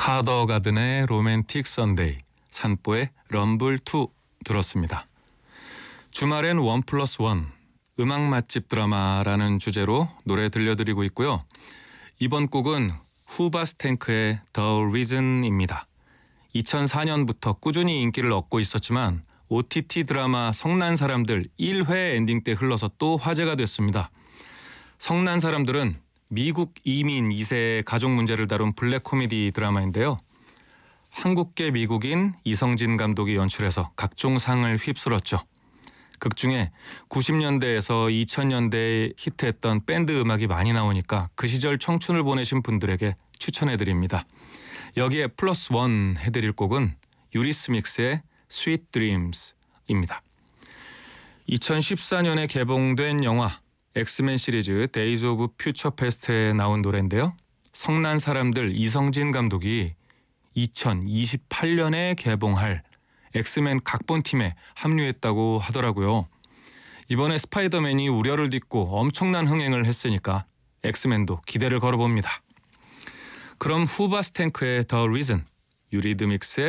하더가든의 로맨틱 선데이, 산보의 럼블2 들었습니다. 주말엔 1+1 음악 맛집 드라마라는 주제로 노래 들려드리고 있고요. 이번 곡은 후바스탱크의 The Reason입니다. 2004년부터 꾸준히 인기를 얻고 있었지만 OTT 드라마 성난 사람들 1회 엔딩 때 흘러서 또 화제가 됐습니다. 성난 사람들은 미국 이민 2세의 가족 문제를 다룬 블랙 코미디 드라마인데요. 한국계 미국인 이성진 감독이 연출해서 각종 상을 휩쓸었죠. 극중에 90년대에서 2000년대에 히트했던 밴드 음악이 많이 나오니까 그 시절 청춘을 보내신 분들에게 추천해드립니다. 여기에 플러스 원 해드릴 곡은 유리스믹스의 Sweet Dreams입니다. 2014년에 개봉된 영화 엑스맨 시리즈 데이즈 오브 퓨처 패스트에 나온 노래인데요. 성난 사람들 이성진 감독이 2028년에 개봉할 엑스맨 각본팀에 합류했다고 하더라고요. 이번에 스파이더맨이 우려를 딛고 엄청난 흥행을 했으니까 엑스맨도 기대를 걸어봅니다. 그럼 후바스탱크의 The Reason, 유리드믹스의